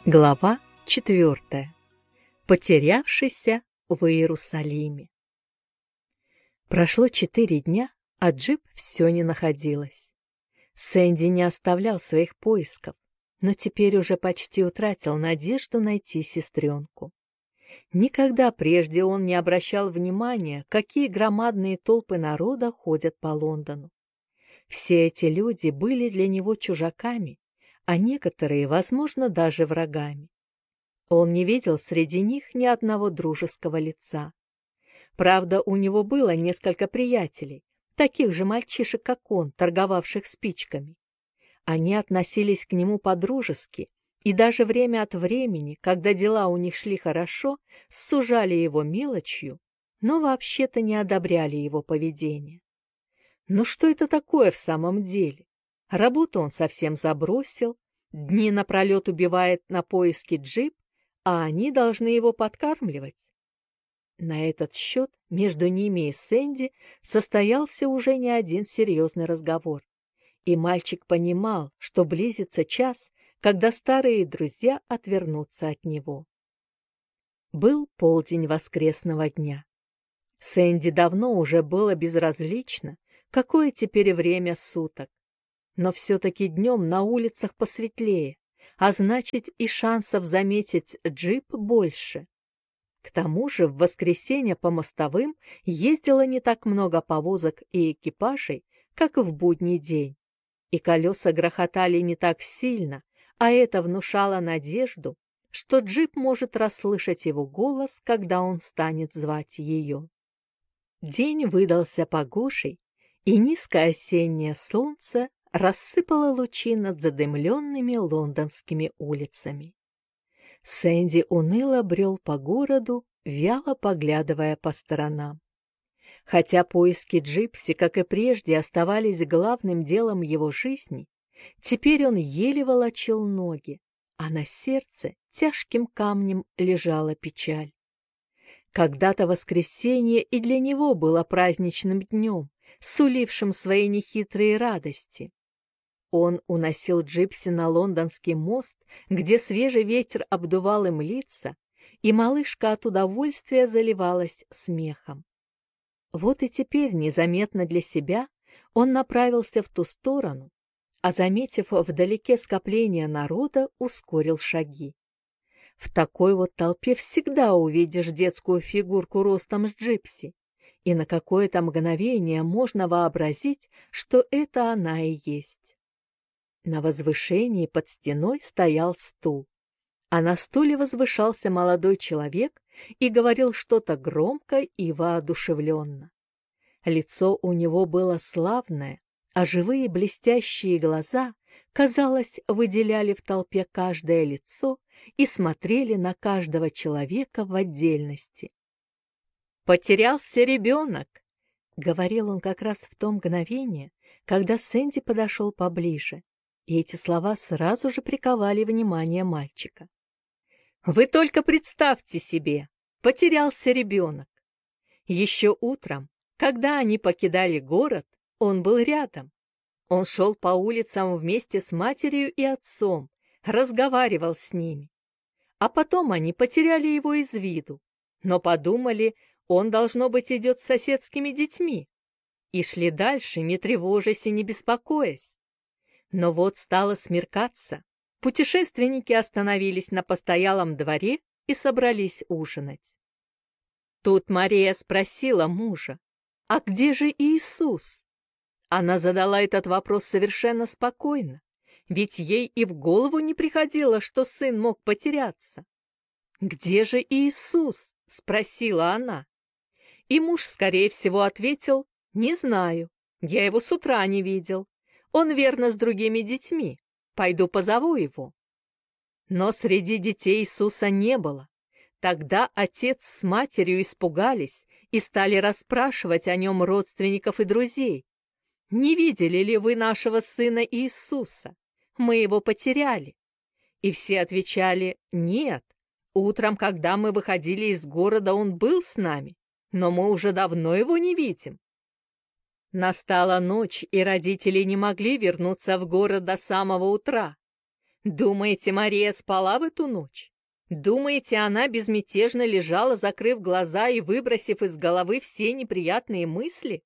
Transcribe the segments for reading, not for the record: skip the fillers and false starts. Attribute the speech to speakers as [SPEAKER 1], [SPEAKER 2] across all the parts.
[SPEAKER 1] Глава 4. Потерявшийся в Иерусалиме. Прошло 4 дня, а джип все не находилось. Сэнди не оставлял своих поисков, но теперь уже почти утратил надежду найти сестренку. Никогда прежде он не обращал внимания, какие громадные толпы народа ходят по Лондону. Все эти люди были для него чужаками, а некоторые, возможно, даже врагами. Он не видел среди них ни одного дружеского лица. Правда, у него было несколько приятелей, таких же мальчишек, как он, торговавших спичками. Они относились к нему по-дружески, и даже время от времени, когда дела у них шли хорошо, сужали его мелочью, но вообще-то не одобряли его поведение. Но что это такое в самом деле? Работу он совсем забросил, дни напролет убивает на поиски джип, а они должны его подкармливать. На этот счет между ними и Сэнди состоялся уже не один серьезный разговор, и мальчик понимал, что близится час, когда старые друзья отвернутся от него. Был полдень воскресного дня. Сэнди давно уже было безразлично, какое теперь время суток. Но все-таки днем на улицах посветлее, а значит и шансов заметить джип больше. К тому же в воскресенье по мостовым ездило не так много повозок и экипажей, как и в будний день. И колеса грохотали не так сильно, а это внушало надежду, что джип может расслышать его голос, когда он станет звать ее. День выдался погожий, и низкое осеннее солнце рассыпало лучи над задымленными лондонскими улицами. Сэнди уныло брел по городу, вяло поглядывая по сторонам. Хотя поиски Джипси, как и прежде, оставались главным делом его жизни, теперь он еле волочил ноги, а на сердце тяжким камнем лежала печаль. Когда-то воскресенье и для него было праздничным днем, сулившим свои нехитрые радости. Он уносил Джипси на лондонский мост, где свежий ветер обдувал им лица, и малышка от удовольствия заливалась смехом. Вот и теперь, незаметно для себя, он направился в ту сторону, а, заметив вдалеке скопление народа, ускорил шаги. В такой вот толпе всегда увидишь детскую фигурку ростом с Джипси, и на какое-то мгновение можно вообразить, что это она и есть. На возвышении под стеной стоял стул, а на стуле возвышался молодой человек и говорил что-то громко и воодушевленно. Лицо у него было славное, а живые блестящие глаза, казалось, выделяли в толпе каждое лицо и смотрели на каждого человека в отдельности. «Потерялся ребенок», — говорил он как раз в то мгновение, когда Сэнди подошел поближе, и эти слова сразу же приковали внимание мальчика. «Вы только представьте себе, потерялся ребенок. Еще утром, когда они покидали город, он был рядом. Он шел по улицам вместе с матерью и отцом, разговаривал с ними. А потом они потеряли его из виду, но подумали, он, должно быть, идет с соседскими детьми, и шли дальше, не тревожась и не беспокоясь. Но вот стало смеркаться, путешественники остановились на постоялом дворе и собрались ужинать. Тут Мария спросила мужа: «А где же Иисус?» Она задала этот вопрос совершенно спокойно, ведь ей и в голову не приходило, что сын мог потеряться. «Где же Иисус?» — спросила она. И муж, скорее всего, ответил: «Не знаю, я его с утра не видел. Он, верно, с другими детьми. Пойду позову его». Но среди детей Иисуса не было. Тогда отец с матерью испугались и стали расспрашивать о нем родственников и друзей. «Не видели ли вы нашего сына Иисуса? Мы его потеряли». И все отвечали: «Нет, утром, когда мы выходили из города, он был с нами, но мы уже давно его не видим». Настала ночь, и родители не могли вернуться в город до самого утра. Думаете, Мария спала в эту ночь? Думаете, она безмятежно лежала, закрыв глаза и выбросив из головы все неприятные мысли?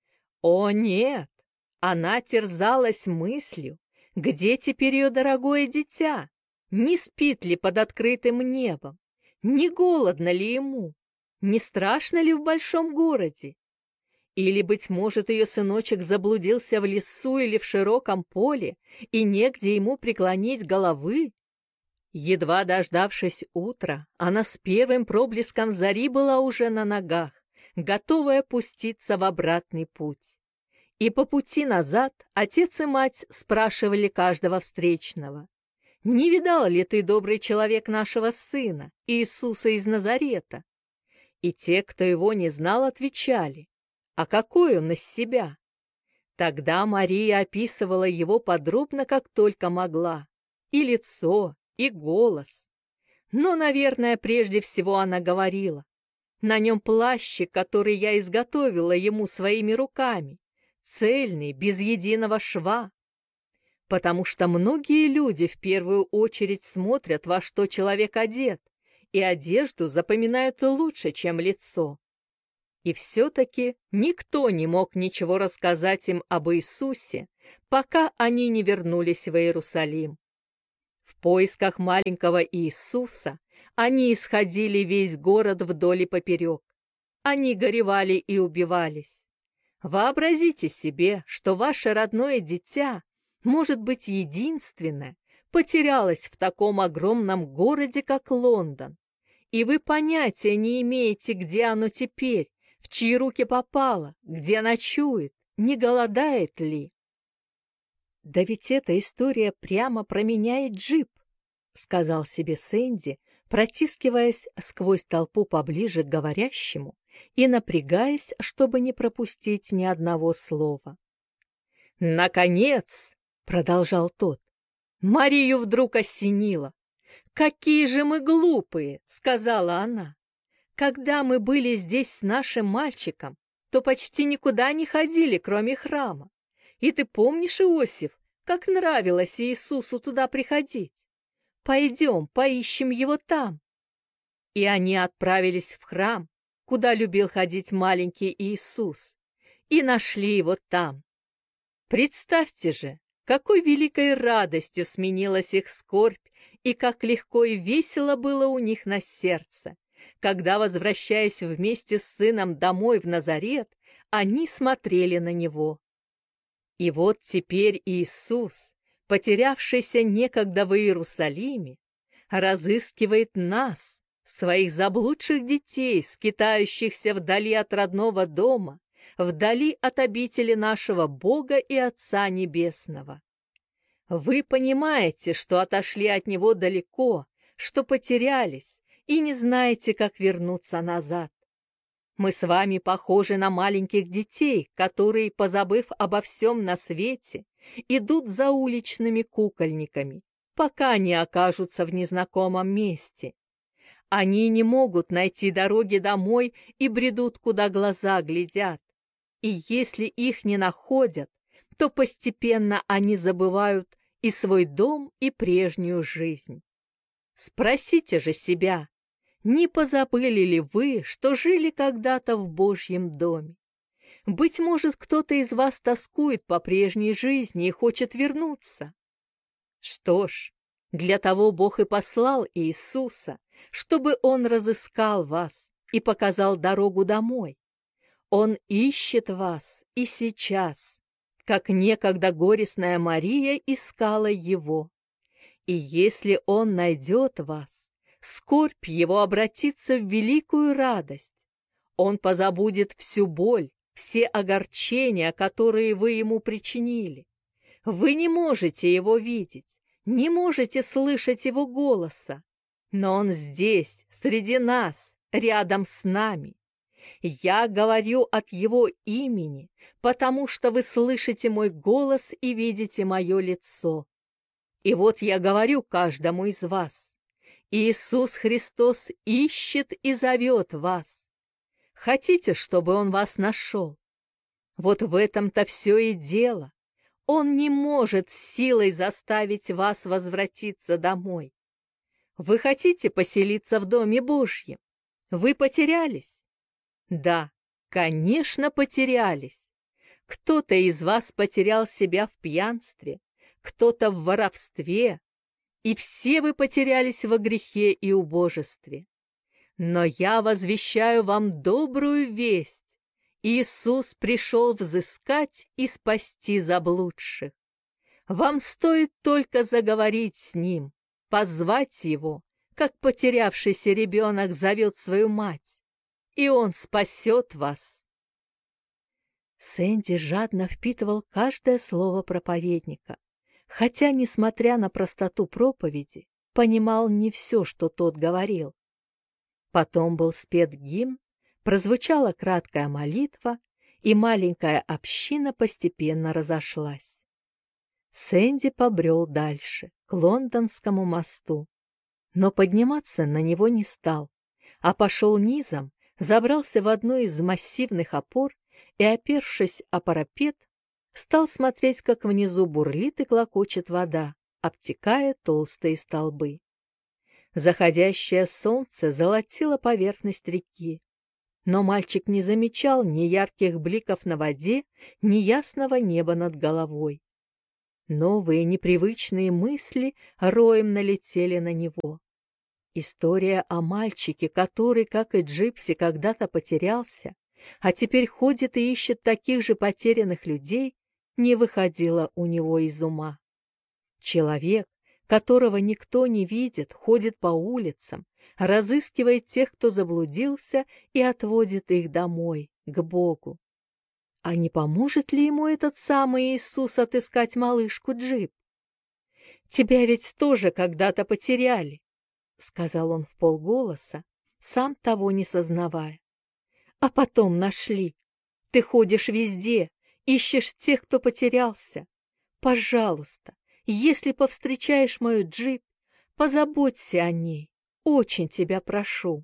[SPEAKER 1] О, нет! Она терзалась мыслью, где теперь ее дорогое дитя? Не спит ли под открытым небом? Не голодно ли ему? Не страшно ли в большом городе? Или, быть может, ее сыночек заблудился в лесу или в широком поле, и негде ему преклонить головы? Едва дождавшись утра, она с первым проблеском зари была уже на ногах, готовая пуститься в обратный путь. И по пути назад отец и мать спрашивали каждого встречного: «Не видал ли ты, добрый человек, нашего сына, Иисуса из Назарета?» И те, кто его не знал, отвечали: «А какой он из себя?» Тогда Мария описывала его подробно, как только могла, и лицо, и голос. Но, наверное, прежде всего она говорила: «На нем плащик, который я изготовила ему своими руками, цельный, без единого шва». Потому что многие люди в первую очередь смотрят, во что человек одет, и одежду запоминают лучше, чем лицо. И все-таки никто не мог ничего рассказать им об Иисусе, пока они не вернулись в Иерусалим. В поисках маленького Иисуса они исходили весь город вдоль и поперек. Они горевали и убивались. Вообразите себе, что ваше родное дитя, может быть, единственное, потерялось в таком огромном городе, как Лондон, и вы понятия не имеете, где оно теперь, в чьи руки попало, где ночует, не голодает ли. «Да ведь эта история прямо про меня и Джип», — сказал себе Сэнди, протискиваясь сквозь толпу поближе к говорящему и напрягаясь, чтобы не пропустить ни одного слова. «Наконец!» — продолжал тот. Марию вдруг осенило. «Какие же мы глупые!» — сказала она. «Когда мы были здесь с нашим мальчиком, то почти никуда не ходили, кроме храма. И ты помнишь, Иосиф, как нравилось Иисусу туда приходить? Пойдем, поищем его там». И они отправились в храм, куда любил ходить маленький Иисус, и нашли его там. Представьте же, какой великой радостью сменилась их скорбь, и как легко и весело было у них на сердце, когда, возвращаясь вместе с сыном домой в Назарет, они смотрели на него. И вот теперь Иисус, потерявшийся некогда в Иерусалиме, разыскивает нас, своих заблудших детей, скитающихся вдали от родного дома, вдали от обители нашего Бога и Отца Небесного. Вы понимаете, что отошли от Него далеко, что потерялись и не знаете, как вернуться назад. Мы с вами похожи на маленьких детей, которые, позабыв обо всем на свете, идут за уличными кукольниками, пока не окажутся в незнакомом месте. Они не могут найти дороги домой и бредут, куда глаза глядят. И если их не находят, то постепенно они забывают и свой дом, и прежнюю жизнь. Спросите же себя, не позабыли ли вы, что жили когда-то в Божьем доме? Быть может, кто-то из вас тоскует по прежней жизни и хочет вернуться. Что ж, для того Бог и послал Иисуса, чтобы Он разыскал вас и показал дорогу домой. Он ищет вас и сейчас, как некогда горестная Мария искала Его. И если Он найдет вас, скорбь Его обратится в великую радость. Он позабудет всю боль, все огорчения, которые вы Ему причинили. Вы не можете Его видеть, не можете слышать Его голоса, но Он здесь, среди нас, рядом с нами. Я говорю от Его имени, потому что вы слышите мой голос и видите мое лицо. И вот я говорю каждому из вас: Иисус Христос ищет и зовет вас. Хотите, чтобы Он вас нашел? Вот в этом-то все и дело. Он не может силой заставить вас возвратиться домой. Вы хотите поселиться в Доме Божьем? Вы потерялись? Да, конечно, потерялись. Кто-то из вас потерял себя в пьянстве, кто-то в воровстве, и все вы потерялись во грехе и убожестве. Но я возвещаю вам добрую весть. Иисус пришел взыскать и спасти заблудших. Вам стоит только заговорить с Ним, позвать Его, как потерявшийся ребенок зовет свою мать, и Он спасет вас. Сэнди жадно впитывал каждое слово проповедника, хотя, несмотря на простоту проповеди, понимал не все, что тот говорил. Потом был спет гимн, прозвучала краткая молитва, и маленькая община постепенно разошлась. Сэнди побрел дальше, к Лондонскому мосту, но подниматься на него не стал, а пошел низом, забрался в одну из массивных опор и, опершись о парапет, стал смотреть, как внизу бурлит и клокочет вода, обтекая толстые столбы. Заходящее солнце золотило поверхность реки, но мальчик не замечал ни ярких бликов на воде, ни ясного неба над головой. Новые непривычные мысли роем налетели на него. История о мальчике, который, как и Джипси, когда-то потерялся, а теперь ходит и ищет таких же потерянных людей, не выходила у него из ума. Человек, которого никто не видит, ходит по улицам, разыскивает тех, кто заблудился, и отводит их домой, к Богу. А не поможет ли ему этот самый Иисус отыскать малышку Джип? «Тебя ведь тоже когда-то потеряли», — сказал он вполголоса, сам того не сознавая. «А потом нашли. Ты ходишь везде, ищешь тех, кто потерялся. Пожалуйста, если повстречаешь мою Джип, позаботься о ней. Очень тебя прошу».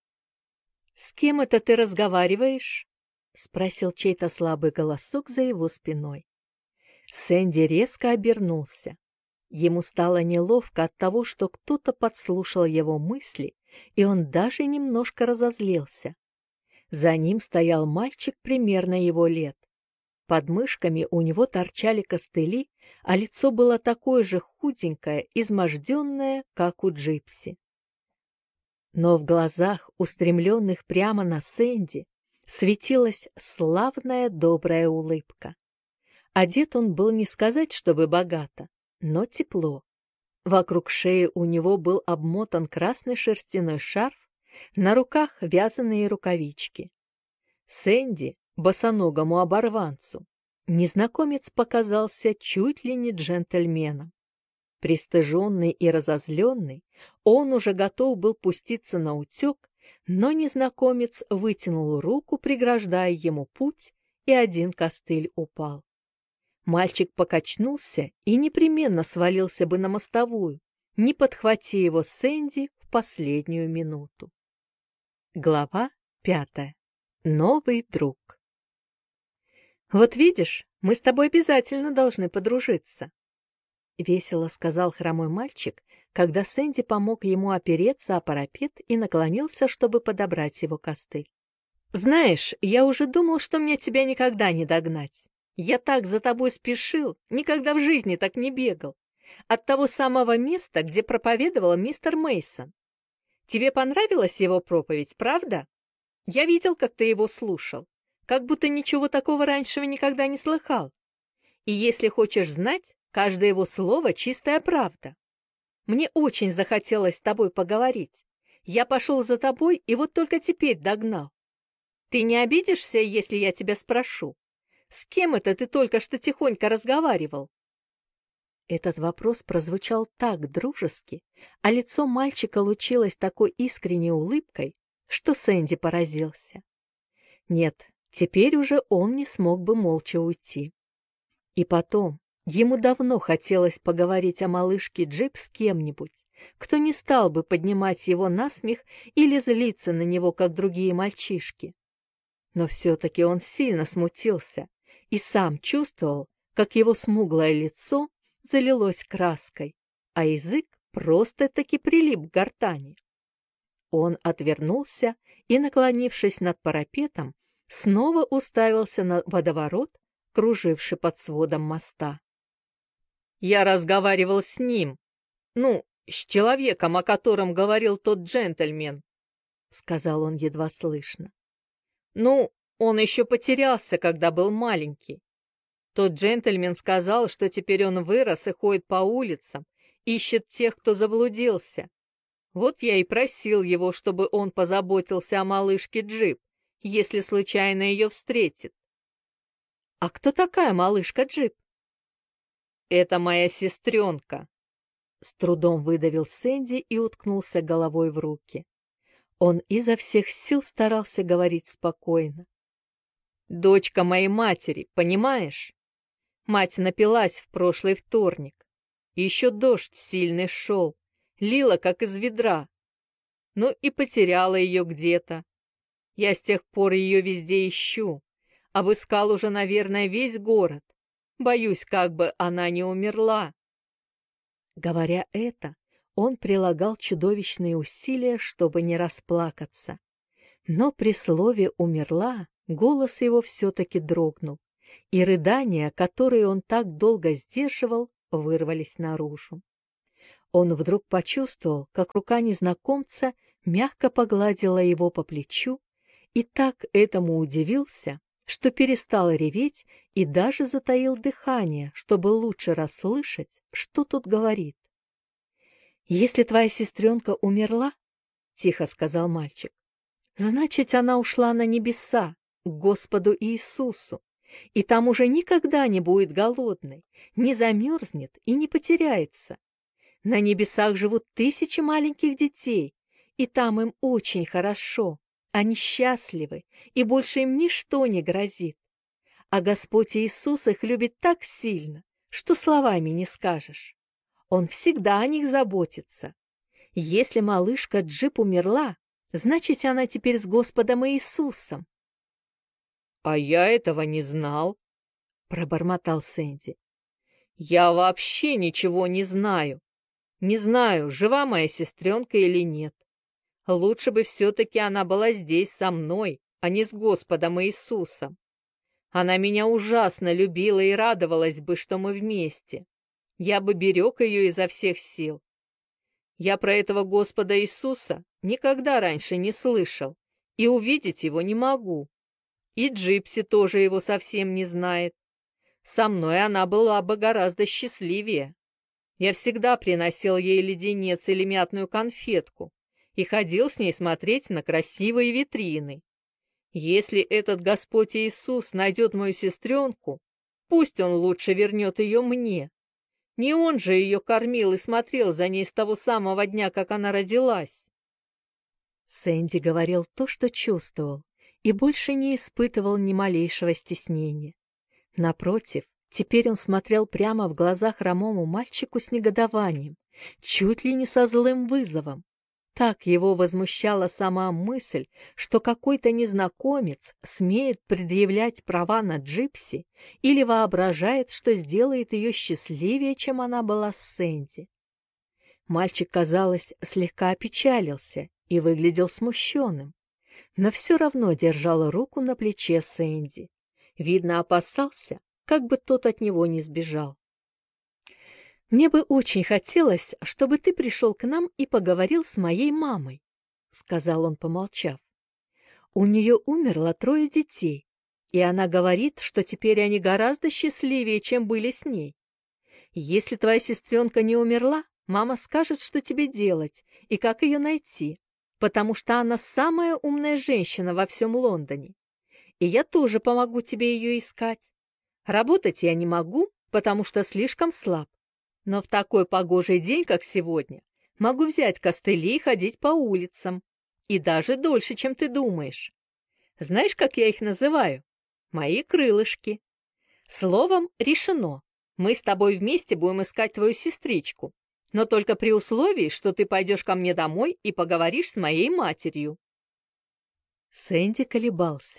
[SPEAKER 1] «С кем это ты разговариваешь?» — спросил чей-то слабый голосок за его спиной. Сэнди резко обернулся. Ему стало неловко от того, что кто-то подслушал его мысли, и он даже немножко разозлился. За ним стоял мальчик примерно его лет. Под мышками у него торчали костыли, а лицо было такое же худенькое, изможденное, как у Джипси. Но в глазах, устремленных прямо на Сэнди, светилась славная добрая улыбка. Одет он был не сказать, чтобы богато, но тепло. Вокруг шеи у него был обмотан красный шерстяной шарф, на руках вязаные рукавички. Сэнди, босоногому оборванцу, незнакомец показался чуть ли не джентльменом. Пристыженный и разозленный, он уже готов был пуститься на утек, но незнакомец вытянул руку, преграждая ему путь, и один костыль упал. Мальчик покачнулся и непременно свалился бы на мостовую, не подхвати его Сэнди в последнюю минуту. Глава 5. Новый друг. «Вот видишь, мы с тобой обязательно должны подружиться», — весело сказал хромой мальчик, когда Сэнди помог ему опереться о парапет и наклонился, чтобы подобрать его костыль. «Знаешь, я уже думал, что мне тебя никогда не догнать. Я так за тобой спешил, никогда в жизни так не бегал. От того самого места, где проповедовал мистер Мейсон. Тебе понравилась его проповедь, правда? Я видел, как ты его слушал, как будто ничего такого раньше никогда не слыхал. И если хочешь знать, каждое его слово — чистая правда. Мне очень захотелось с тобой поговорить. Я пошел за тобой и вот только теперь догнал. Ты не обидишься, если я тебя спрошу? С кем это ты только что тихонько разговаривал?» Этот вопрос прозвучал так дружески, а лицо мальчика лучилось такой искренней улыбкой, что Сэнди поразился. Нет, теперь уже он не смог бы молча уйти. И потом, ему давно хотелось поговорить о малышке Джип с кем-нибудь, кто не стал бы поднимать его на смех или злиться на него, как другие мальчишки. Но все-таки он сильно смутился и сам чувствовал, как его смуглое лицо залилось краской, а язык просто-таки прилип к гортани. Он отвернулся и, наклонившись над парапетом, снова уставился на водоворот, круживший под сводом моста. «Я разговаривал с ним, с человеком, о котором говорил тот джентльмен», — сказал он едва слышно. Он еще потерялся, когда был маленький. Тот джентльмен сказал, что теперь он вырос и ходит по улицам, ищет тех, кто заблудился. Вот я и просил его, чтобы он позаботился о малышке Джип, если случайно ее встретит». «А кто такая малышка Джип?» «Это моя сестренка», — с трудом выдавил Сэнди и уткнулся головой в руки. Он изо всех сил старался говорить спокойно. «Дочка моей матери, понимаешь? Мать напилась в прошлый вторник. Еще дождь сильный шел, лила как из ведра. И потеряла ее где-то. Я с тех пор ее везде ищу. Обыскал уже, наверное, весь город. Боюсь, как бы она не умерла». Говоря это, он прилагал чудовищные усилия, чтобы не расплакаться. Но при слове «умерла» голос его все-таки дрогнул, и рыдания, которые он так долго сдерживал, вырвались наружу. Он вдруг почувствовал, как рука незнакомца мягко погладила его по плечу, и так этому удивился, что перестал реветь и даже затаил дыхание, чтобы лучше расслышать, что тут говорит. «Если твоя сестренка умерла, — тихо сказал мальчик, — значит, она ушла на небеса, к Господу Иисусу, и там уже никогда не будет голодной, не замерзнет и не потеряется. На небесах живут тысячи маленьких детей, и там им очень хорошо, они счастливы, и больше им ничто не грозит. А Господь Иисус их любит так сильно, что словами не скажешь. Он всегда о них заботится. Если малышка Джип умерла, значит, она теперь с Господом Иисусом». «А я этого не знал», — пробормотал Сэнди. «Я вообще ничего не знаю. Не знаю, жива моя сестренка или нет. Лучше бы все-таки она была здесь со мной, а не с Господом Иисусом. Она меня ужасно любила и радовалась бы, что мы вместе. Я бы берег ее изо всех сил. Я про этого Господа Иисуса никогда раньше не слышал и увидеть его не могу. И Джипси тоже его совсем не знает. Со мной она была бы гораздо счастливее. Я всегда приносил ей леденец или мятную конфетку и ходил с ней смотреть на красивые витрины. Если этот Господь Иисус найдет мою сестренку, пусть он лучше вернет ее мне. Не он же ее кормил и смотрел за ней с того самого дня, как она родилась». Сэнди говорил то, что чувствовал, и больше не испытывал ни малейшего стеснения. Напротив, теперь он смотрел прямо в глаза хромому мальчику с негодованием, чуть ли не со злым вызовом. Так его возмущала сама мысль, что какой-то незнакомец смеет предъявлять права на Джипси или воображает, что сделает ее счастливее, чем она была с Сэнди. Мальчик, казалось, слегка опечалился и выглядел смущенным, но все равно держал руку на плече Сэнди. Видно, опасался, как бы тот от него не сбежал. «Мне бы очень хотелось, чтобы ты пришел к нам и поговорил с моей мамой», — сказал он, помолчав. «У нее умерло 3 детей, и она говорит, что теперь они гораздо счастливее, чем были с ней. Если твоя сестренка не умерла, мама скажет, что тебе делать и как ее найти, потому что она самая умная женщина во всем Лондоне. И я тоже помогу тебе ее искать. Работать я не могу, потому что слишком слаб. Но в такой погожий день, как сегодня, могу взять костыли и ходить по улицам. И даже дольше, чем ты думаешь. Знаешь, как я их называю? Мои крылышки. Словом, решено. Мы с тобой вместе будем искать твою сестричку. Но только при условии, что ты пойдешь ко мне домой и поговоришь с моей матерью». Сэнди колебался.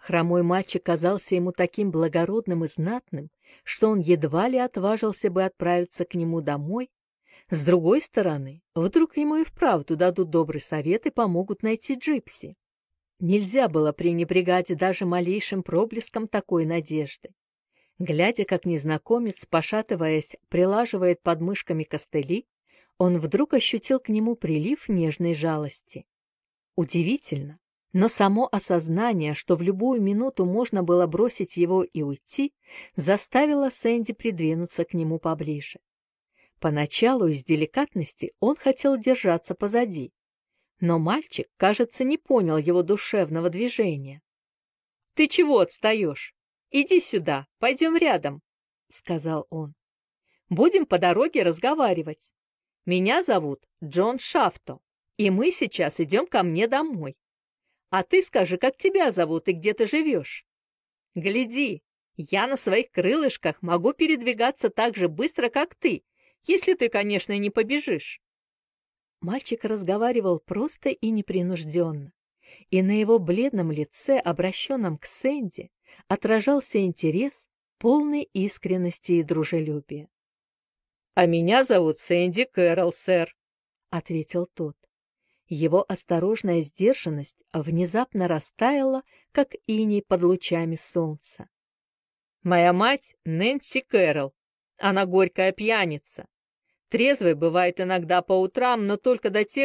[SPEAKER 1] Хромой мальчик казался ему таким благородным и знатным, что он едва ли отважился бы отправиться к нему домой. С другой стороны, вдруг ему и вправду дадут добрый совет и помогут найти Джипси. Нельзя было пренебрегать даже малейшим проблеском такой надежды. Глядя, как незнакомец, пошатываясь, прилаживает под мышками костыли, он вдруг ощутил к нему прилив нежной жалости. Удивительно, но само осознание, что в любую минуту можно было бросить его и уйти, заставило Сэнди придвинуться к нему поближе. Поначалу из деликатности он хотел держаться позади, но мальчик, кажется, не понял его душевного движения. — Ты чего отстаешь? Иди сюда, пойдем рядом, — сказал он. — Будем по дороге разговаривать. Меня зовут Джон Шафто, и мы сейчас идем ко мне домой. А ты скажи, как тебя зовут и где ты живешь? Гляди, я на своих крылышках могу передвигаться так же быстро, как ты, если ты, конечно, не побежишь. Мальчик разговаривал просто и непринужденно, и на его бледном лице, обращенном к Сэнди, отражался интерес, полный искренности и дружелюбия. — А меня зовут Сэнди Кэрролл, сэр, — ответил тот. Его осторожная сдержанность внезапно растаяла, как иней под лучами солнца. — Моя мать Нэнси Кэрролл. Она горькая пьяница. Трезвой бывает иногда по утрам, но только до тех